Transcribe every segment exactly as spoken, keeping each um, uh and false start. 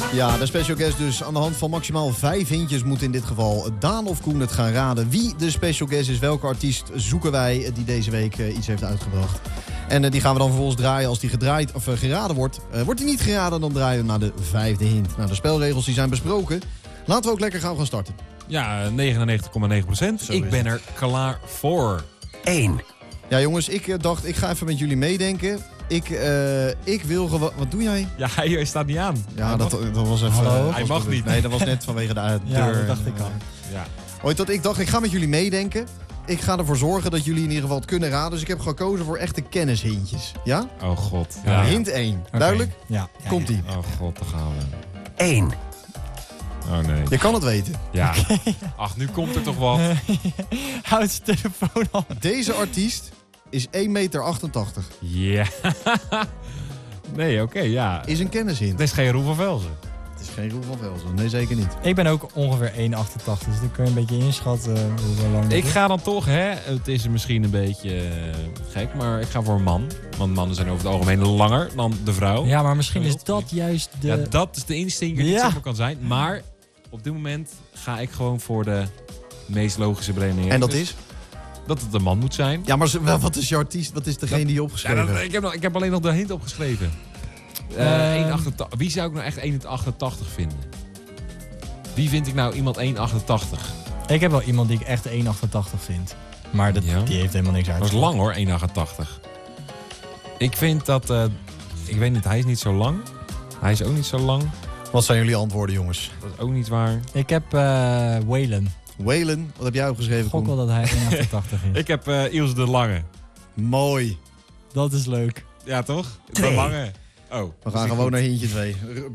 Ja, de special guest dus. Aan de hand van maximaal vijf hintjes moet in dit geval Daan of Koen het gaan raden. Wie de special guest is, welke artiest zoeken wij die deze week uh, iets heeft uitgebracht. En uh, die gaan we dan vervolgens draaien. Als die gedraaid, of, uh, geraden wordt, uh, wordt die niet geraden, dan draaien we naar de vijfde hint. Nou, de spelregels die zijn besproken. Laten we ook lekker gauw gaan starten. Ja, negenennegentig komma negen procent. Zo Ik is ben het. er klaar voor. één. Ja, jongens, ik uh, dacht, ik ga even met jullie meedenken. Ik, uh, ik wil gewoon... Wat doe jij? Ja, hij staat niet aan. Ja, Hij dat, mag- dat was even... Hallo? dat Hij was mag bewust. niet. Nee, dat was net vanwege de uh, deur. Ja, dat dacht ik al. Ja. Ooit dat ik dacht, ik ga met jullie meedenken. Ik ga ervoor zorgen dat jullie in ieder geval het kunnen raden. Dus ik heb gekozen voor echte kennishintjes. Ja? Oh god. Ja. Ja. Hint één. Oké. Duidelijk? Ja. ja, Komt-ie. Oh god, daar gaan we. één. Oh nee. Je kan het weten. Ja. Ach, nu komt er toch wat. ja. Houd zijn telefoon al. Deze artiest is één meter achtentachtig. Ja. Nee, oké, ja. Is een kennishint. Het is geen Roel van Velzen. Het is geen Roel van Velzen. Nee, zeker niet. Ik ben ook ongeveer één komma achtentachtig, dus dan kun je een beetje inschatten uh, hoe lang dat Ik is. ga dan toch, hè, het is misschien een beetje uh, gek, maar ik ga voor een man. Want mannen zijn over het algemeen langer dan de vrouw. Ja, maar misschien is dat juist de... Ja, dat is de instinker die Ja. het zomaar kan zijn. Maar op dit moment ga ik gewoon voor de meest logische beredenering. En dat Dus is? dat het een man moet zijn. Ja, maar z- wel, wat is je artiest? Wat is degene die je Ja, opgeschreven dat- hebt? ik, heb nog, ik heb alleen nog de hint opgeschreven. Uh, Ehm. één komma achtentachtig. Wie zou ik nou echt één komma achtentachtig vinden? Wie vind ik nou iemand één komma achtentachtig? Ik heb wel iemand die ik echt één komma achtentachtig vind. Maar dat, Ja. die heeft helemaal niks uit. Dat is lang hoor, één komma achtentachtig. Ik vind dat... Uh, ik weet niet, hij is niet zo lang. Hij is ook niet zo lang. Wat zijn jullie antwoorden, jongens? Dat is ook niet waar. Ik heb uh, Waylon. Waylon, wat heb jij opgeschreven, Ik gok Koen? wel dat hij één komma achtentachtig is. Ik heb uh, Ilse de Lange. Mooi. Dat is leuk. Ja, toch? De Twee. Lange. Oh. We gaan gewoon naar hintje twee.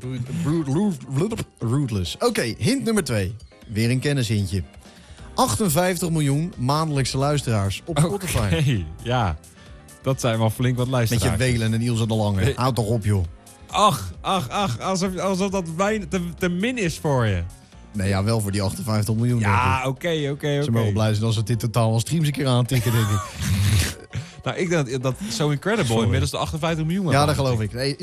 Rootless. Oké, okay, hint nummer twee. Weer een kennishintje. achtenvijftig miljoen maandelijkse luisteraars op Spotify. Oké, ja. Dat zijn wel flink wat Met luisteraars. je Waylon en Ilse de Lange. Nee. Houd toch op, joh. Ach, ach, ach. Alsof, alsof dat wijn te, te min is voor je. Nee, ja, wel voor die achtenvijftig miljoen. denk ik. Ja, oké, oké, Ze mogen oké. blij zijn als het dit totaal als streams een keer aantikken, denk ik. Nou, ik denk dat, dat So Incredible Sorry. inmiddels de achtenvijftig miljoen Ja, heeft dat geloof ik. Nee,